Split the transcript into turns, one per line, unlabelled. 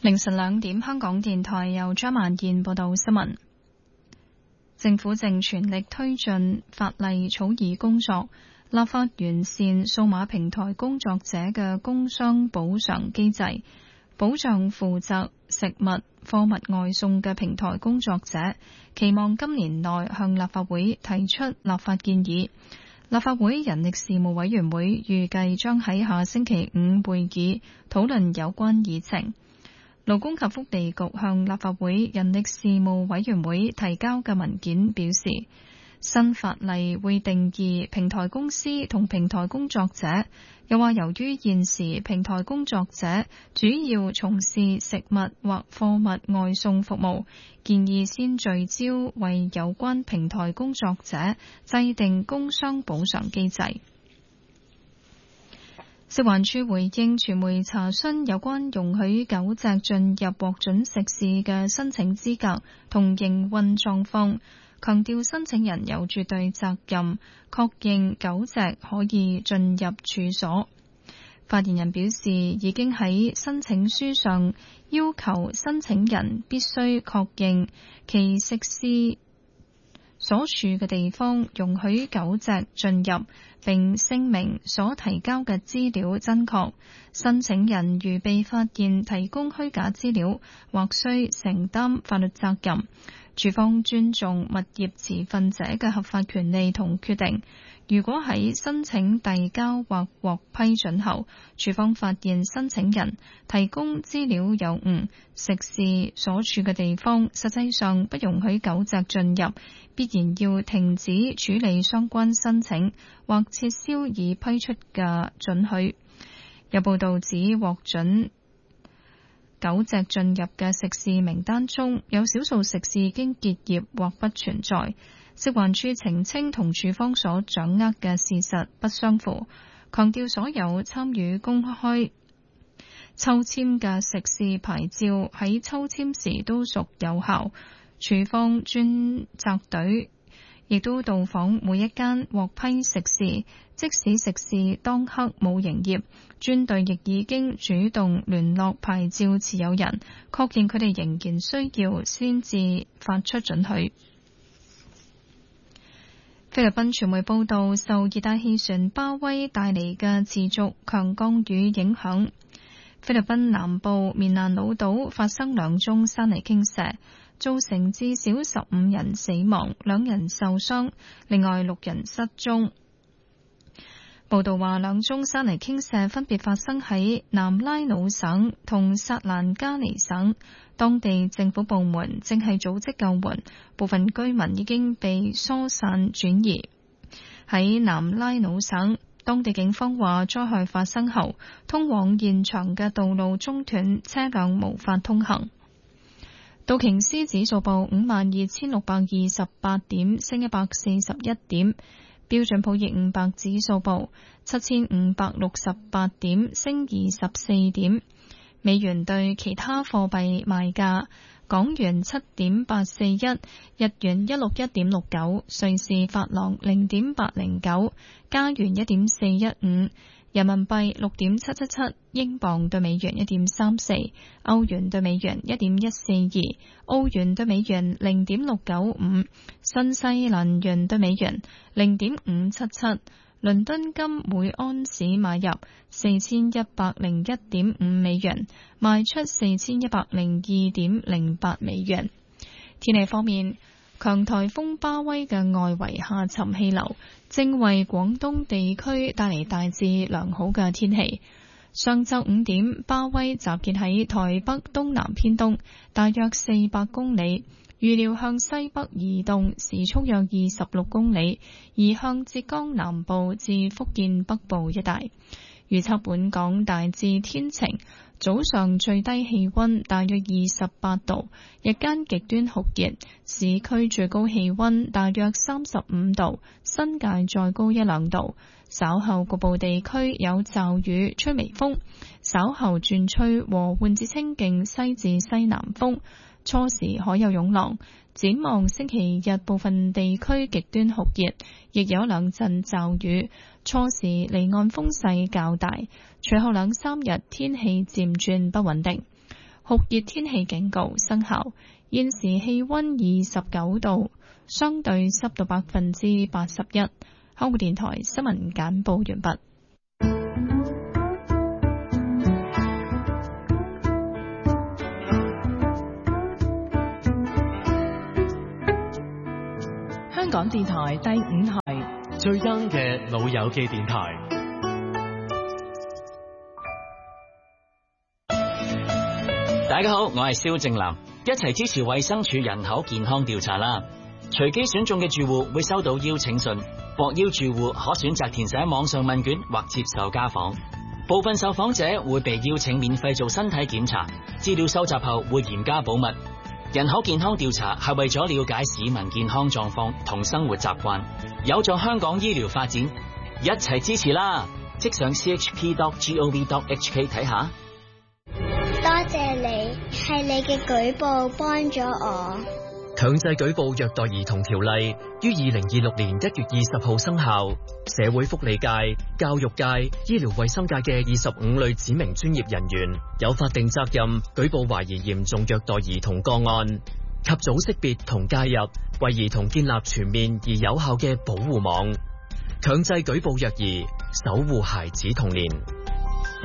凌晨2點，香港電台由張曼燕報道新聞。政府正全力推進法例草擬工作，立法完善數碼平台工作者嘅工傷補償機制，保障負責食物、貨物外送嘅平台工作者，期望今年內向立法會提出立法建議。立法會人力事務委員會預計將喺下星期5會議討論有關議程。勞工及福利局向立法會人力事務委員會提交嘅文件表示，新法例會定義平台公司同平台工作者，又話由於現時平台工作者主要從事食物或貨物外送服務，建議先聚焦為有關平台工作者制定工傷補償機制。食環署回應傳媒查詢有關容許狗隻進入獲准食肆嘅申請資格同營運狀況，強調申請人有絕對責任確認狗隻可以進入處所。發言人表示，已經喺申請書上要求申請人必須確認其食肆所處嘅地方容許狗隻進入，並聲明所提交嘅資料真確。申請人如被發現提供虛假資料，或需承擔法律責任。署方尊重物業持份者嘅合法權利同決定。如果喺申請遞交或獲批准後，署方發現申請人提供資料有誤，食肆所處嘅地方實際上不容許狗隻進入，必然要停止處理相關申請或撤銷已批出嘅准許。有報道指獲准狗隻進入嘅食肆名單中，有少數食肆已經結業或不存在。食環署澄清同署方所掌握嘅事實不相符，強調所有參與公開抽籤嘅食肆牌照喺抽籤時都屬有效。署方專責隊亦都到訪每一間獲批食肆，即使食肆當刻冇營業，專隊亦已經主動聯絡牌照持有人，確認佢哋仍然需要先至發出准許。菲律賓傳媒報道，受熱帶氣旋巴威帶嚟嘅持續強降雨影響，菲律賓南部棉蘭老島發生2宗山泥傾瀉，造成至少15人死亡，2人受傷，另外6人失蹤。報道話，2宗山泥傾瀉分別發生喺南拉魯省同薩蘭加尼省，當地政府部門正係組織救援，部分居民已經被疏散轉移。喺南拉魯省，當地警方話災害發生後，通往現場嘅道路中斷，車輛無法通行。道瓊斯指數報52,628點，升141點。標準普爾500指數報7,568點，升24點。美元對其他貨幣賣價：港元7.841，日元161.69，瑞士法郎0.809，加元1.415，人民幣6.777，英鎊對美元1.34，歐元對美元1.142，澳元對美元0.695，新西蘭元對美元0.577。倫敦金每安士買入4101.5美元，賣出4102.08美元。天氣方面，強颱風巴威嘅外圍下沉氣流正為廣東地區帶嚟大致良好嘅天氣。上晝5點，巴威集結喺台北東南偏東，大約400公里。預料向西北移動，時速約26公里，移向浙江南部至福建北部一帶。預測本港大致天晴，早上最低氣溫大約28度，日間極端酷熱，市區最高氣溫大約35度，新界再高1-2度。稍後局部地區有驟雨，吹微風，稍後轉吹和緩至清勁西至西南風。初時可有湧浪，展望星期日部分地區極端酷熱，亦有2陣驟雨。初時離岸風勢較大，隨後2-3日天氣漸轉不穩定。 酷熱天氣警告生效。現時氣溫29度，相對濕度81%。香港電台新聞簡報完畢。
香港電台第5台
最 young 嘅老友記電台。
大家好，我係蕭正楠，一齊支持衛生署人口健康調查啦！隨機選中嘅住戶會收到邀請信，獲邀住戶可選擇填寫網上問卷或接受家訪。部分受訪者會被邀請免費做身體檢查，資料收集後會嚴加保密。人口健康調查係為咗了解市民健康狀況同生活習慣，有助香港醫療發展，一齊支持啦！即上 chp.gov.hk 睇下。
多謝你，係你嘅舉報幫咗我。
強制舉報虐待兒童條例於2026年1月20號生效，社會福利界、教育界、醫療衛生界嘅25類指明專業人員有法定責任舉報懷疑嚴重虐待兒童個案，及早識別同介入，為兒童建立全面而有效嘅保護網，強制舉報虐兒，守護孩子童年。